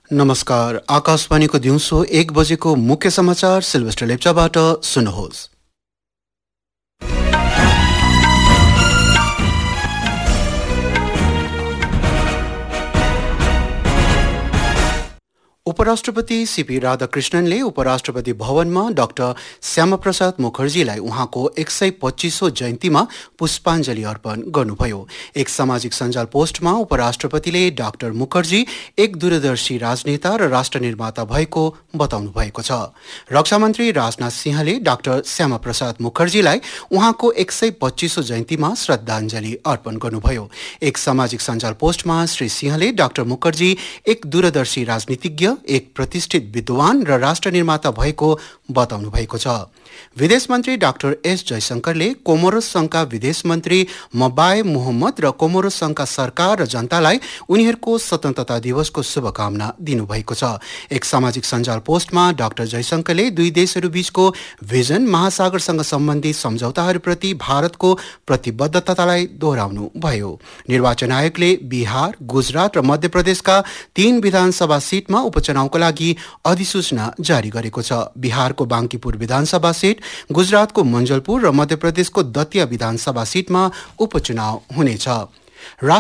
नमस्कार, आकाशवाणीको दिउँसो 1 बजेको मुख्य समाचार सिल्भेस्टर लेप्चाबाट सुन्नुहोस्। उपराष्ट्रपति सीपी राधाकृष्णनले उपराष्ट्रपति भवनमा डाक्टर श्यामाप्रसाद मुखर्जीलाई उहाँको 125औं जयन्तीमा पुष्पाञ्जली अर्पण गर्नुभयो। एक सामाजिक सञ्जाल पोस्टमा उपराष्ट्रपतिले डाक्टर मुखर्जी एक दूरदर्शी राजनेता र राष्ट्र निर्माता भएको बताउनु भएको छ। रक्षा मन्त्री राजनाथ सिंहले डाक्टर श्यामाप्रसाद मुखर्जीलाई उहाँको 125औं जयन्तीमा श्रद्धाञ्जली अर्पण गर्नुभयो। एक सामाजिक सञ्जाल पोस्टमा श्री सिंहले डाक्टर मुखर्जी एक दूरदर्शी राजनीतिज्ञ, एक प्रतिष्ठित विद्वान र राष्ट्र निर्माता भएको बताउनु भएको छ। विदेश मन्त्री डाक्टर एस जयशंकरले कोमोरोस संघका विदेश मन्त्री मबाए मोहम्मद र कोमोरोस संघका सरकार र जनतालाई उनीहरूको स्वतन्त्रता दिवसको शुभकामना दिनुभएको छ। एक सामाजिक सञ्जाल पोस्टमा डाक्टर जयशंकरले दुई देशहरू बीचको भिजन महासागरसँग सम्बन्धित सम्झौताहरूप्रति भारतको प्रतिबद्धतालाई दोहोऱ्याउनु भयो। निर्वाचन आयोगले बिहार, गुजरात र मध्य प्रदेशका 3 विधानसभा सीटमा उपचुनावको लागि अधिसूचना जारी गरेको छ। बिहारको बांकीपुर विधानसभा सीट, गुजरातको मञ्जलपुर र मध्य प्रदेशको दतिया विधानसभा सीटमा उपचुनाव हुनेछ।